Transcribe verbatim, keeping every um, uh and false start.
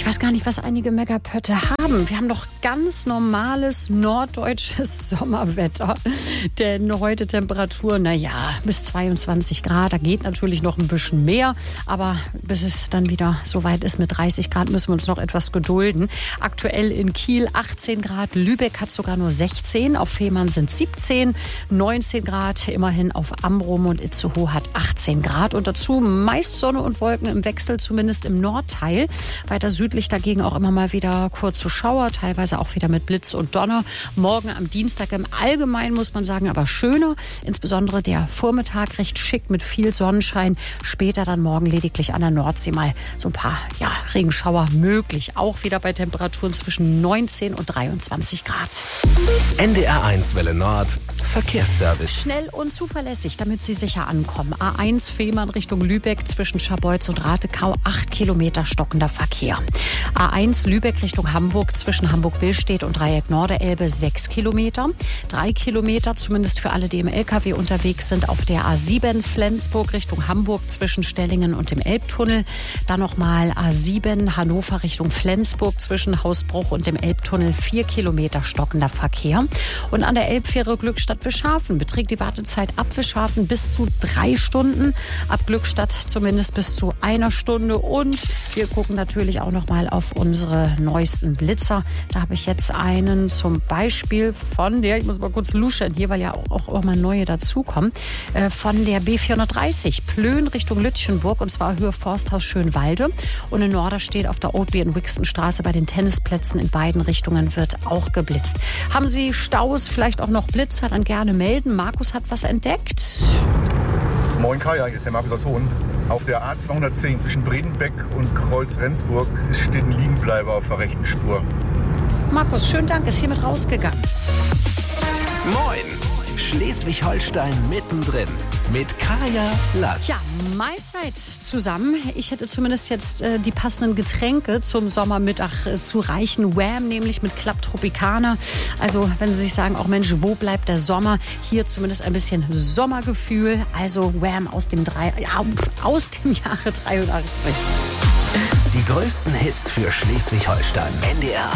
weiß gar nicht, was einige Megapötte haben. Wir haben doch ganz normales norddeutsches Sommerwetter. Denn heute Temperatur, naja, bis zweiundzwanzig Grad. Da geht natürlich noch ein bisschen mehr. Aber bis es dann wieder so weit ist mit dreißig Grad, müssen wir uns noch etwas gedulden. Aktuell in Kiel achtzehn Grad. Lübeck hat sogar nur sechzehn. Auf Fehmarn sind siebzehn. neunzehn Grad immerhin auf Amrum, und Itzehoe hat achtzehn Grad. Und dazu meist Sonne und Wolken im Wechsel, zumindest im Nordteil. Weiter südlich dagegen auch immer mal wieder kurze Schauer, teilweise auch wieder mit Blitz und Donner. Morgen am Dienstag im Allgemeinen, muss man sagen, aber schöner. Insbesondere der Vormittag recht schick mit viel Sonnenschein. Später dann morgen lediglich an der Nordsee mal so ein paar ja, Regenschauer möglich. Auch wieder bei Temperaturen zwischen neunzehn und dreiundzwanzig Grad. N D R eins Welle Nord, Verkehrsservice. Schnell und zuverlässig, damit Sie sicher ankommen. A eins Fehmarn Richtung Lübeck zwischen Scharbeutz und Ratekau, acht Kilometer stockender Verkehr. A eins Lübeck Richtung Hamburg zwischen Hamburg-Billstedt und Dreieck Norderelbe, sechs Kilometer. Drei Kilometer, zumindest für alle, die im L K W unterwegs sind, auf der A sieben Flensburg Richtung Hamburg zwischen Stellingen und dem Elbtunnel. Dann nochmal A sieben Hannover Richtung Flensburg zwischen Hausbruch und dem Elbtunnel, vier Kilometer stockender Verkehr. Und an der Elbfähre Glückstadt-Wischhafen beträgt die Wartezeit ab Wischhafen bis zu drei Stunden. Ab Glückstadt zumindest bis zu einer Stunde. Und wir gucken natürlich auch noch mal auf unsere neuesten Blitzer. Da habe ich jetzt einen zum Beispiel von der, ich muss mal kurz luschern hier, weil ja auch, auch mal neue dazukommen, äh, von der B vierhundertdreißig Plön Richtung Lütchenburg, und zwar Höhe Forsthaus Schönwalde. Und in Norderstedt auf der Oldby und Wixenstraße bei den Tennisplätzen in beiden Richtungen wird auch geblitzt. Haben Sie Staus, vielleicht auch noch Blitzer, dann gerne melden. Markus hat was entdeckt. Moin Kaya, hier ist der Markus aus Hohn. Auf der A zweihundertzehn zwischen Bredenbeck und Kreuz-Rendsburg steht ein Liegenbleiber auf der rechten Spur. Markus, schönen Dank, ist hiermit rausgegangen. Moin! Schleswig-Holstein mittendrin mit Kaya Lass. Ja, Mahlzeit zusammen. Ich hätte zumindest jetzt äh, die passenden Getränke zum Sommermittag äh, zu reichen. Wham, nämlich mit Club Tropicana. Also wenn Sie sich sagen, auch Mensch, wo bleibt der Sommer? Hier zumindest ein bisschen Sommergefühl. Also Wham aus dem, drei, ja, aus dem Jahre dreiundachtzig. Die größten Hits für Schleswig-Holstein. N D R